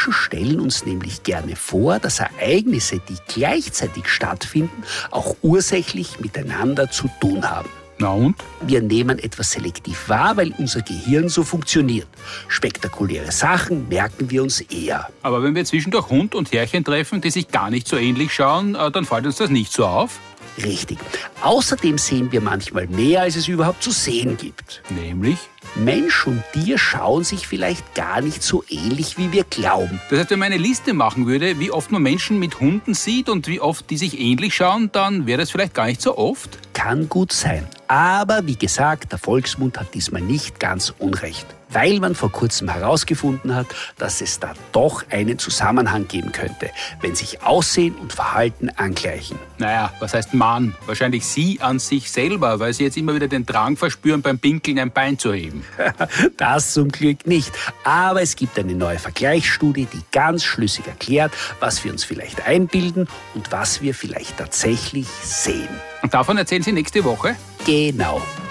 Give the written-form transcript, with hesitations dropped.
Menschen stellen uns nämlich gerne vor, dass Ereignisse, die gleichzeitig stattfinden, auch ursächlich miteinander zu tun haben. Na und? Wir nehmen etwas selektiv wahr, weil unser Gehirn so funktioniert. Spektakuläre Sachen merken wir uns eher. Aber wenn wir zwischendurch Hund und Herrchen treffen, die sich gar nicht so ähnlich schauen, dann fällt uns das nicht so auf? Richtig. Außerdem sehen wir manchmal mehr, als es überhaupt zu sehen gibt. Nämlich? Mensch und Tier schauen sich vielleicht gar nicht so ähnlich, wie wir glauben. Das heißt, wenn man eine Liste machen würde, wie oft man Menschen mit Hunden sieht und wie oft die sich ähnlich schauen, dann wäre das vielleicht gar nicht so oft? Kann gut sein. Aber wie gesagt, der Volksmund hat diesmal nicht ganz unrecht. Weil man vor kurzem herausgefunden hat, dass es da doch einen Zusammenhang geben könnte, wenn sich Aussehen und Verhalten angleichen. Naja, was heißt man? Wahrscheinlich Sie an sich selber, weil Sie jetzt immer wieder den Drang verspüren, beim Pinkeln ein Bein zu heben. Das zum Glück nicht. Aber es gibt eine neue Vergleichsstudie, die ganz schlüssig erklärt, was wir uns vielleicht einbilden und was wir vielleicht tatsächlich sehen. Und davon erzählen Sie nächste Woche? Genau.